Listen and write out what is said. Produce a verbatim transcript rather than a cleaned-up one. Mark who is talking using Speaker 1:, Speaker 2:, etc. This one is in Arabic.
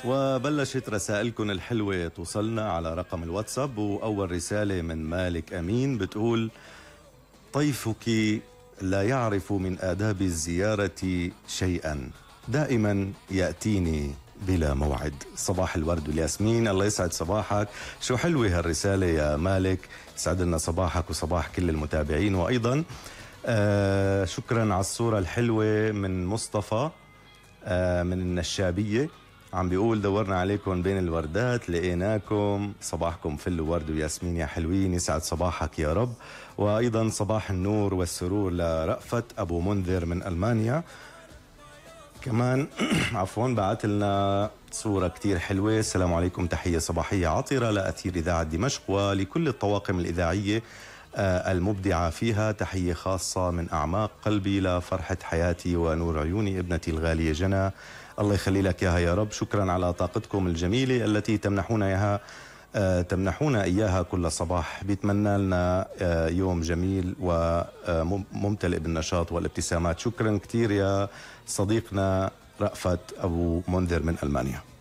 Speaker 1: وبلشت رسائلكم الحلوة توصلنا على رقم الواتساب. وأول رسالة من مالك أمين بتقول: طيفك لا يعرف من آداب الزيارة شيئا، دائما يأتيني بلا موعد. صباح الورد والياسمين، الله يسعد صباحك. شو حلوة هالرسالة يا مالك، يسعد لنا صباحك وصباح كل المتابعين. وأيضا آه شكرا على الصورة الحلوة من مصطفى آه من النشابية، عم بيقول: دورنا عليكم بين الوردات لقيناكم، صباحكم فل وورد وياسمين يا حلوين، يسعد صباحك يا رب. وأيضا صباح النور والسرور لرأفت أبو منذر من ألمانيا كمان عفوا بعت لنا صورة كتير حلوة. السلام عليكم، تحية صباحية عطرة لأثير إذاعة دمشق ولكل الطواقم الإذاعية المبدعة فيها، تحية خاصة من أعماق قلبي لفرحة حياتي ونور عيوني ابنتي الغالية جنى، الله يخلي لك إياها يا رب. شكرا على طاقتكم الجميلة التي تمنحون إياها تمنحون إياها كل صباح. بيتمنى لنا يوم جميل وممتلئ بالنشاط والابتسامات. شكرا كتير يا صديقنا رأفت أبو منذر من ألمانيا.